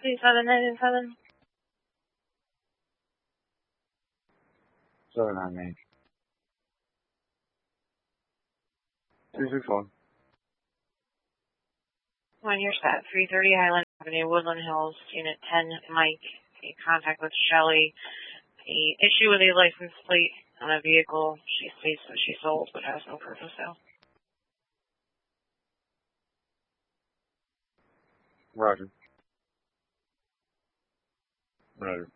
3797. 798. 261. One, you're set. 330 Highland Avenue, Woodland Hills, Unit 10, Mike. A contact with Shelley. A issue with a license plate on a vehicle she states that she sold but has no proof of sale. Roger. Roger.